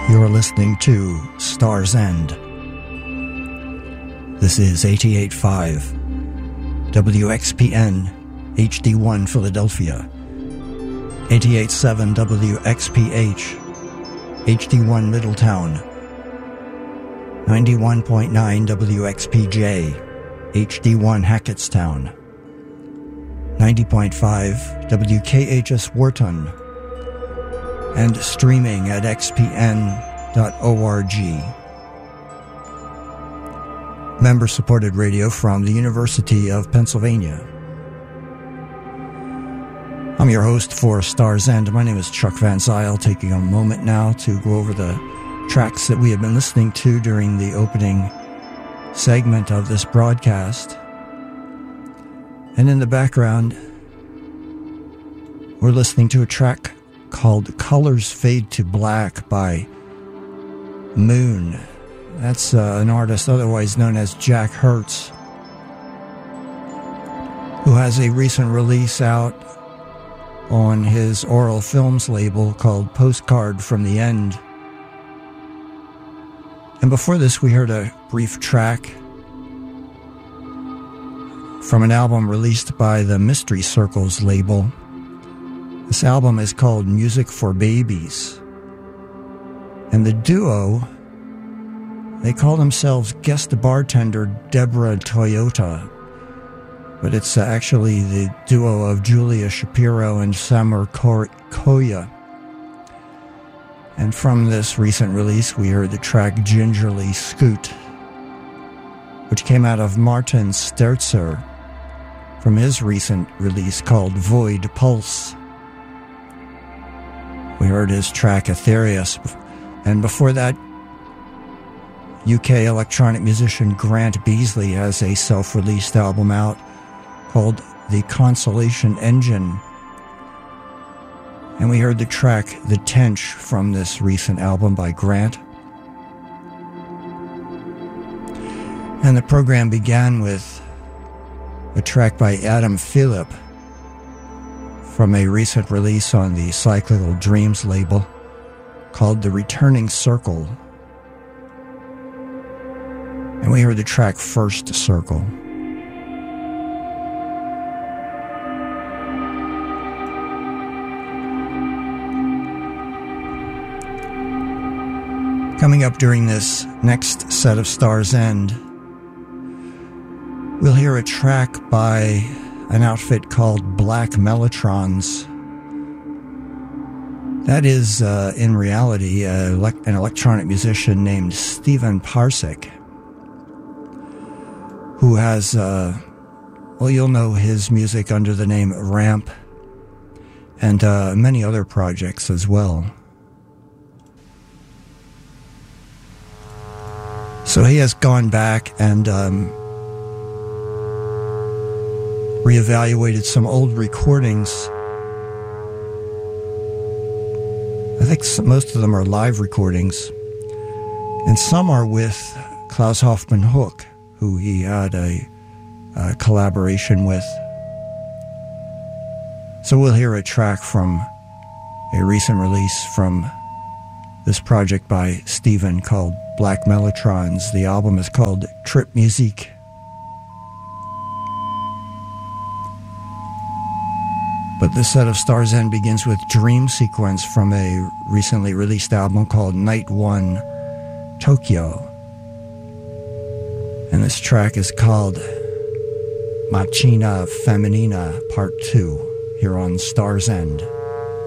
You're listening to Star's End. This is 88.5 WXPN HD1 Philadelphia, 88.7 WXPH HD1 Middletown, 91.9 WXPJ HD1 Hackettstown, 90.5 WKHS Wharton, and streaming at xpn.org. Member-supported radio from the University of Pennsylvania. I'm your host for Star's End. My name is Chuck Van Zyl, taking a moment now to go over the tracks that we have been listening to during the opening segment of this broadcast. And in the background, we're listening to a track called Colors Fade to Black by Moon. That's an artist otherwise known as Jack Hertz, who has a recent release out on his Aural Films label called Postcard from the End. And before this, we heard a brief track from an album released by the Mystery Circles label. This album is called Music for Babies. And the duo, they call themselves Guest Bartender Deborah Toyota. But it's actually the duo of Julia Shapiro and Samar Koya. And from this recent release, we heard the track Gingerly Scoot, which came out of Martin Sterzer from his recent release called Void Pulse. We heard his track Aetherius, and before that, UK electronic musician Grant Beasley has a self-released album out called The Consolation Engine. And we heard the track The Tench from this recent album by Grant. And the program began with a track by Adam Phillip from a recent release on the Cyclical Dreams label called The Returning Circle. And we heard the track First Circle. Coming up during this next set of Star's End, we'll hear a track by an outfit called Black Mellotrons. That is, in reality, an electronic musician named Stephen Parsik, who has, you'll know his music under the name Ramp, and many other projects as well. So he has gone back and reevaluated some old recordings. I think most of them are live recordings, and some are with Klaus Hoffman Hook, who he had a collaboration with. So we'll hear a track from a recent release from this project by Stephen called Black Mellotrons. The album is called Trip Musique. But this set of Star's End begins with Dream Sequence from a recently released album called Night One Tokyo. And this track is called Machina Feminina Part 2 here on Star's End.